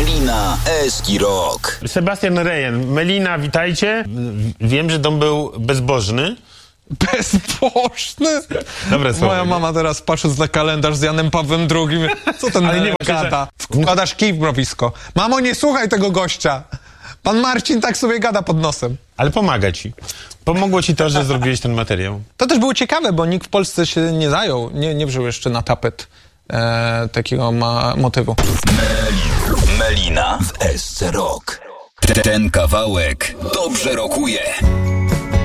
Melina, Eski Rock. Sebastian Rejent. Melina, witajcie. Wiem, że dom był bezbożny. Bezbożny? Dobre słowo. Moja mama teraz patrząc na kalendarz z Janem Pawłem II. Co ten Ale nie gada? Wkładasz kij w mrowisko. Mamo, nie słuchaj tego gościa. Pan Marcin tak sobie gada pod nosem. Ale pomaga ci. Pomogło ci to, że zrobiłeś ten materiał. To też było ciekawe, bo nikt w Polsce się nie zajął, nie wziął jeszcze na tapet takiego motywu. Melina w Esce Rock. Ten kawałek dobrze rokuje.